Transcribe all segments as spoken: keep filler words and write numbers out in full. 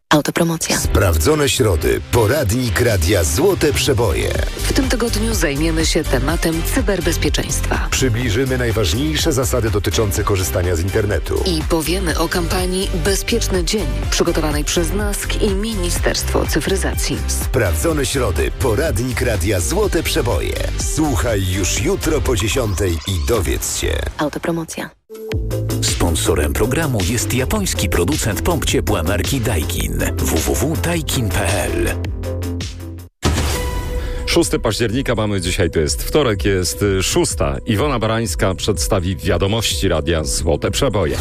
Autopromocja. Sprawdzone środy. Poradnik Radia Złote Przeboje. W tym tygodniu zajmiemy się tematem cyberbezpieczeństwa. Przybliżymy najważniejsze zasady dotyczące korzystania z internetu. I powiemy o kampanii Bezpieczny Dzień, przygotowanej przez NASK i Ministerstwo Cyfryzacji. Sprawdzone środy. Poradnik Radia Złote Przeboje. Słuchaj już jutro po dziesiątej i dowiedz się. Autopromocja. Sponsorem programu jest japoński producent pomp ciepła marki Daikin. w w w kropka daikin kropka p l. szóstego października mamy dzisiaj, to jest wtorek, jest szósta. Iwona Barańska przedstawi wiadomości Radia Złote Przeboje.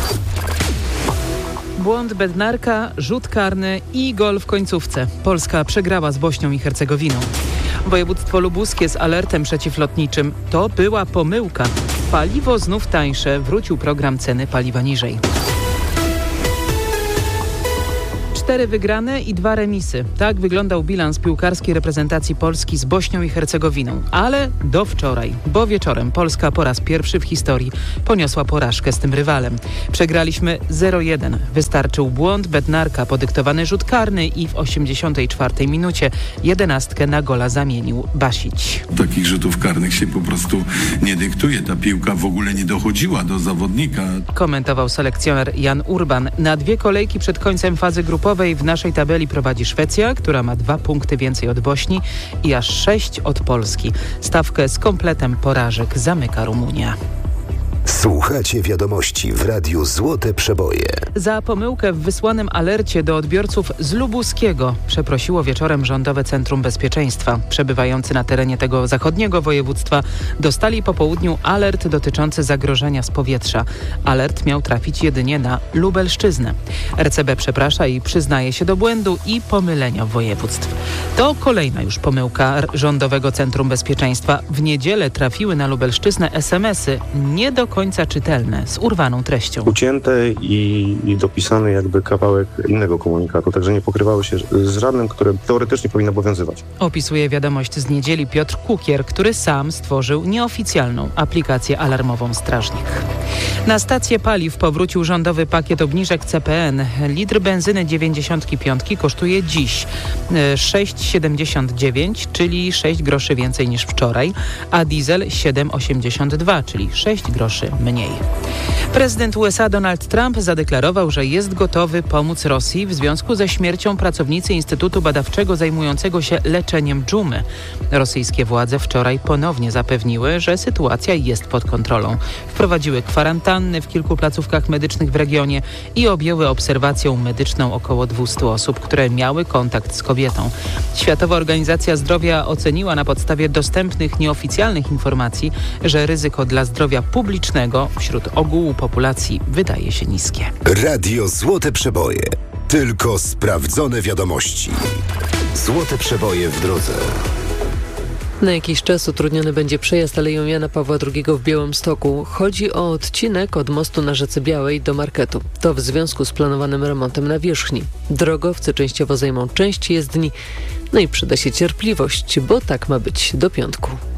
Błąd Bednarka, rzut karny i gol w końcówce. Polska przegrała z Bośnią i Hercegowiną. Województwo lubuskie z alertem przeciwlotniczym. To była pomyłka. Paliwo znów tańsze. Wrócił program ceny paliwa niżej. Cztery wygrane i dwa remisy. Tak wyglądał bilans piłkarskiej reprezentacji Polski z Bośnią i Hercegowiną. Ale do wczoraj, bo wieczorem Polska po raz pierwszy w historii poniosła porażkę z tym rywalem. Przegraliśmy zero jeden. Wystarczył błąd Bednarka, podyktowany rzut karny i w osiemdziesiątej czwartej minucie jedenastkę na gola zamienił Basić. Takich rzutów karnych się po prostu nie dyktuje. Ta piłka w ogóle nie dochodziła do zawodnika. Komentował selekcjoner Jan Urban. Na dwie kolejki przed końcem fazy grupowej w naszej tabeli prowadzi Szwecja, która ma dwa punkty więcej od Bośni i aż sześć od Polski. Stawkę z kompletem porażek zamyka Rumunia. Słuchacie wiadomości w Radiu Złote Przeboje. Za pomyłkę w wysłanym alercie do odbiorców z Lubuskiego przeprosiło wieczorem Rządowe Centrum Bezpieczeństwa. Przebywający na terenie tego zachodniego województwa dostali po południu alert dotyczący zagrożenia z powietrza. Alert miał trafić jedynie na Lubelszczyznę. R C B przeprasza i przyznaje się do błędu i pomylenia województw. To kolejna już pomyłka Rządowego Centrum Bezpieczeństwa. W niedzielę trafiły na Lubelszczyznę es em esy nie do końca czytelne, z urwaną treścią. Ucięte i, i dopisany jakby kawałek innego komunikatu, także nie pokrywały się z żadnym, które teoretycznie powinno obowiązywać. Opisuje wiadomość z niedzieli Piotr Kukier, który sam stworzył nieoficjalną aplikację alarmową Strażnik. Na stację paliw powrócił rządowy pakiet obniżek C P N. Litr benzyny dziewięćdziesiąt pięć kosztuje dziś sześć siedemdziesiąt dziewięć, czyli sześć groszy więcej niż wczoraj, a diesel siedem osiemdziesiąt dwa, czyli sześć groszy mniej. Prezydent U S A Donald Trump zadeklarował, że jest gotowy pomóc Rosji w związku ze śmiercią pracownicy Instytutu Badawczego zajmującego się leczeniem dżumy. Rosyjskie władze wczoraj ponownie zapewniły, że sytuacja jest pod kontrolą. Wprowadziły kwarantanny w kilku placówkach medycznych w regionie i objęły obserwacją medyczną około dwieście osób, które miały kontakt z kobietą. Światowa Organizacja Zdrowia oceniła na podstawie dostępnych nieoficjalnych informacji, że ryzyko dla zdrowia publicznego wśród ogółu populacji wydaje się niskie. Radio Złote Przeboje. Tylko sprawdzone wiadomości. Złote Przeboje w drodze. Na jakiś czas utrudniony będzie przejazd Aleją Jana Pawła drugiego w Białymstoku. Chodzi o odcinek od mostu na Rzece Białej do marketu. To w związku z planowanym remontem nawierzchni. Drogowcy częściowo zajmą część jezdni, no i przyda się cierpliwość, bo tak ma być do piątku.